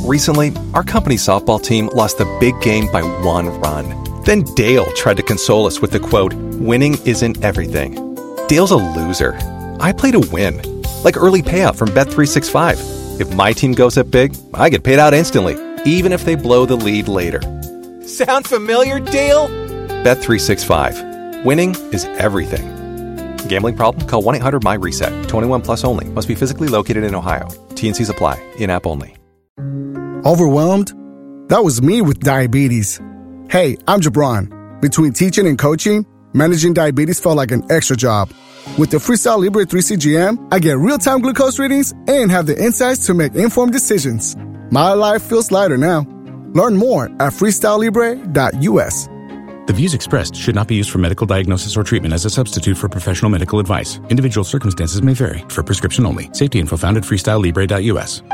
Recently, our company's softball team lost the big game by 1 run. Then Dale tried to console us with the quote, "Winning isn't everything." Dale's a loser. I play to win. Like early payout from Bet365. If my team goes up big, I get paid out instantly, even if they blow the lead later. Sound familiar, Dale? Bet365. Winning is everything. Gambling problem? Call 1-800-MY-RESET. 21 plus only. Must be physically located in Ohio. T&Cs apply. In-app only. Overwhelmed? That was me with diabetes. Hey, I'm Jabron. Between teaching and coaching, managing diabetes felt like an extra job. With the Freestyle Libre 3CGM, I get real-time glucose readings and have the insights to make informed decisions. My life feels lighter now. Learn more at freestylelibre.us. The views expressed should not be used for medical diagnosis or treatment as a substitute for professional medical advice. Individual circumstances may vary. For prescription only. Safety info found at freestylelibre.us.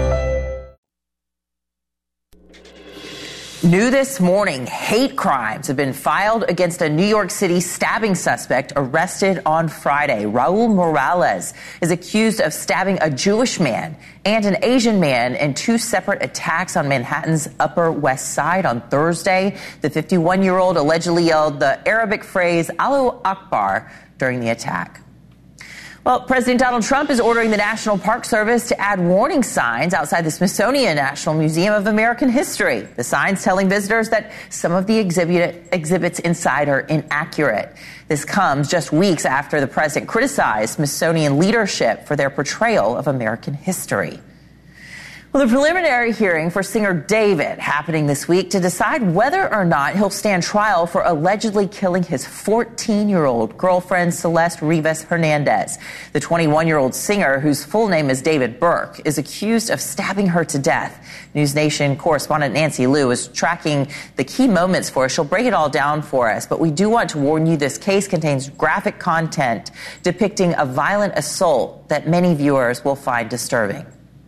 New this morning, hate crimes have been filed against a New York City stabbing suspect arrested on Friday. Raul Morales is accused of stabbing a Jewish man and an Asian man in 2 separate attacks on Manhattan's Upper West Side on Thursday. The 51-year-old allegedly yelled the Arabic phrase Allahu Akbar during the attack. Well, President Donald Trump is ordering the National Park Service to add warning signs outside the Smithsonian National Museum of American History. The signs telling visitors that some of the exhibits inside are inaccurate. This comes just weeks after the president criticized Smithsonian leadership for their portrayal of American history. Well, the preliminary hearing for singer David happening this week to decide whether or not he'll stand trial for allegedly killing his 14-year-old girlfriend, Celeste Rivas Hernandez. The 21-year-old singer, whose full name is David Burke, is accused of stabbing her to death. News Nation correspondent Nancy Liu is tracking the key moments for us. She'll break it all down for us, but we do want to warn you this case contains graphic content depicting a violent assault that many viewers will find disturbing.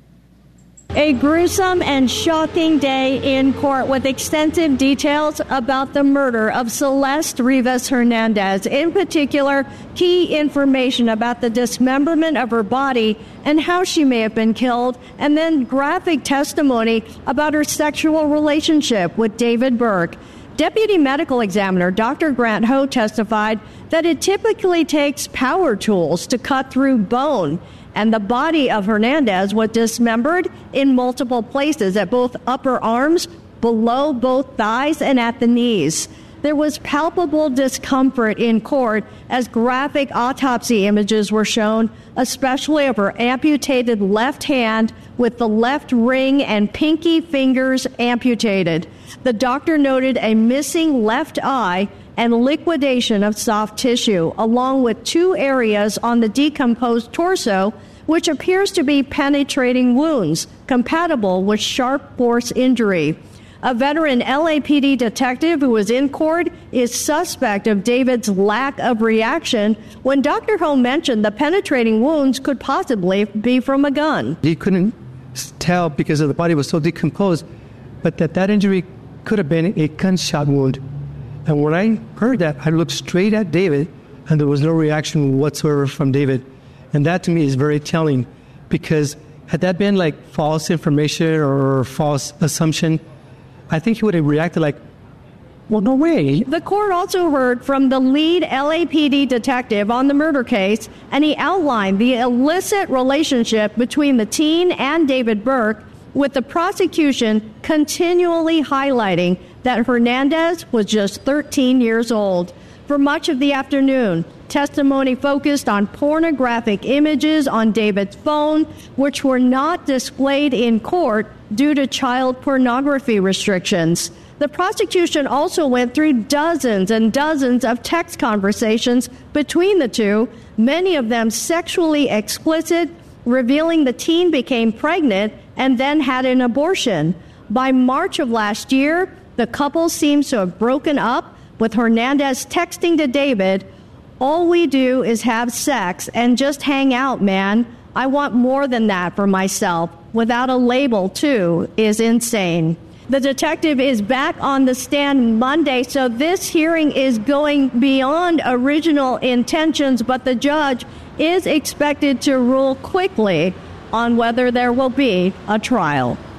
A gruesome and shocking day in court with extensive details about the murder of Celeste Rivas Hernandez. In particular, key information about the dismemberment of her body and how she may have been killed, and then graphic testimony about her sexual relationship with David Burke. Deputy Medical Examiner Dr. Grant Ho testified that it typically takes power tools to cut through bone, and the body of Hernandez was dismembered in multiple places at both upper arms, below both thighs, and at the knees. There was palpable discomfort in court as graphic autopsy images were shown, especially of her amputated left hand with the left ring and pinky fingers amputated. The doctor noted a missing left eye and liquidation of soft tissue, along with 2 areas on the decomposed torso, which appears to be penetrating wounds compatible with sharp force injury. A veteran LAPD detective who was in court is suspect of David's lack of reaction when Dr. Ho mentioned the penetrating wounds could possibly be from a gun. He couldn't tell because the body was so decomposed, but that injury could have been a gunshot wound. And when I heard that, I looked straight at David, and there was no reaction whatsoever from David. And that, to me, is very telling, because had that been like false information or false assumption, I think he would have reacted like, well, no way. The court also heard from the lead LAPD detective on the murder case, and he outlined the illicit relationship between the teen and David Burke, with the prosecution continually highlighting that Hernandez was just 13 years old. For much of the afternoon, testimony focused on pornographic images on David's phone, which were not displayed in court due to child pornography restrictions. The prosecution also went through dozens and dozens of text conversations between the two, many of them sexually explicit, revealing the teen became pregnant and then had an abortion. By March of last year, the couple seems to have broken up, with Hernandez texting to David, "All we do is have sex and just hang out, man. I want more than that for myself. Without a label, too, is insane." The detective is back on the stand Monday, so this hearing is going beyond original intentions, but the judge is expected to rule quickly on whether there will be a trial.